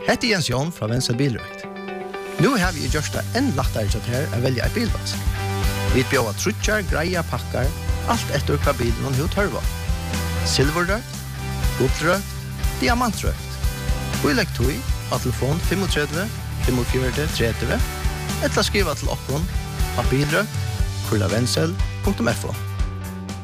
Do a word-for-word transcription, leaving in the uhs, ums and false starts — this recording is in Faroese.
Hette er Jens Jon fra Vensel Bilrøkt. Nå har vi gjort det enn lettere til her å velge et bilvask. Vi bjør trutjar, greia, pakkar, alt etter hva bilen og hva tørva. Silverrøkt, guldrøkt, diamantrøkt. Og i legg tog av telefon tre fem fem fire tre tre, eller skriva til okkon av bilrøkt, kurlavensel punktum f o.